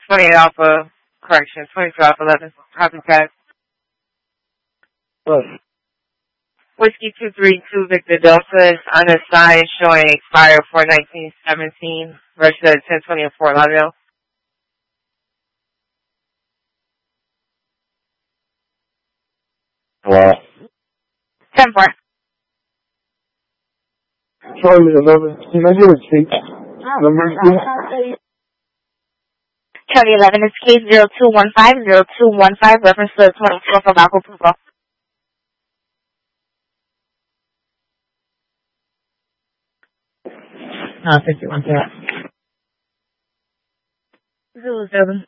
28 Alpha, correction, 22 Alpha 11, copy pass. What? Whiskey 232 Victor Delta is on the side showing expired for 1917 versus 1020 and Fort Lauderdale. What? 10-4. Charlie 11. Can I get a case number? Charlie 11 is case 0215, reference to 24 for Marco Pupo. No, 51 to that. 07.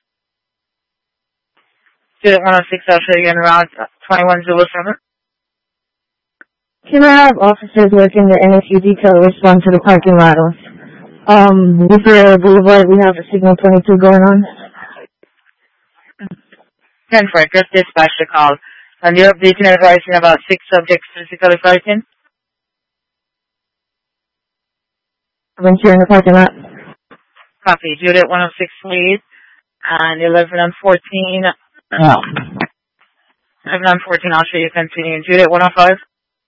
Student 106, I'll show you in around 2107. Can I have officers working the NSU detail respond to the parking lot of Bluefield Boulevard? We have a signal 22 going on. 10-4, just dispatch the call. On your beacon advising about 6 subjects physically fighting. Venture in the parking lot. Copy. Judith 106 lead. And 11 on 14. 11 on 14, I'll show you continuing. Judith 105.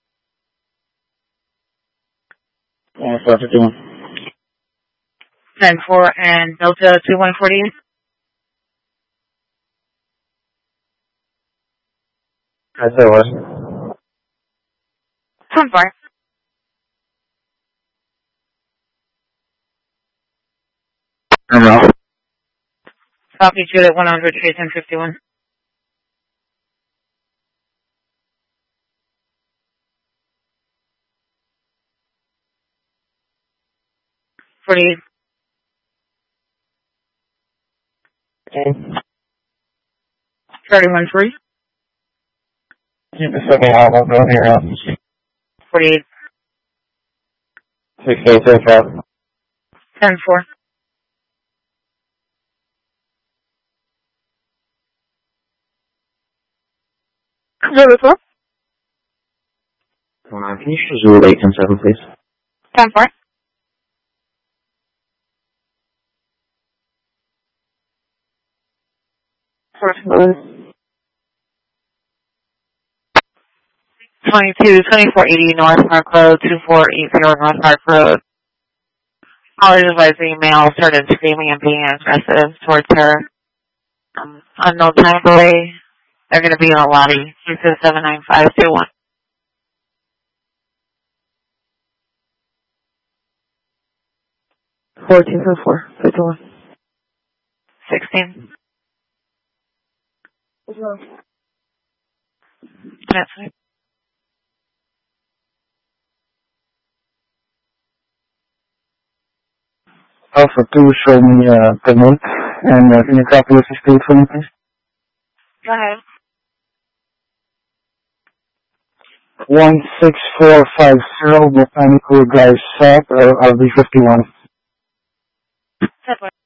51. 10-4 and Delta 2148. I said what? 10-4. I'm out. Copy. Judith 100, 1051. 48. Okay. 31-3. Keep the second out. I'll go here out. 48. 6835. 10-4. Zulu Can you show Zulu 817, please? 10-4. First one. 2480 North Park Road, 2480 North Park Road. Callers advising male started screaming and being aggressive towards her. Unknown time delay. They're going to be in a lobby. 79521. 1444. 51. 16. That's it. Alpha 2, show me the note. And can you copy the state for me, please? Go ahead. 16450 Mechanical Drive South, RV 51. That's